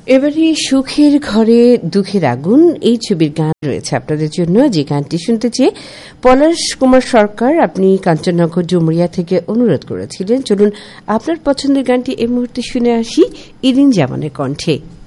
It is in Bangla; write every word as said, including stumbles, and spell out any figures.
এবারে সুখের ঘরে দুঃখের আগুন এই ছবির গান রয়েছে আপনাদের জন্য, যে গানটি শুনতে চেয়ে পলাশ কুমার সরকার আপনি কাঞ্চননগর ডুমুরিয়া থেকে অনুরোধ করেছিলেন। চলুন আপনার পছন্দের গানটি এই মুহূর্তে শুনে আসি ইরিন জামানের কণ্ঠে।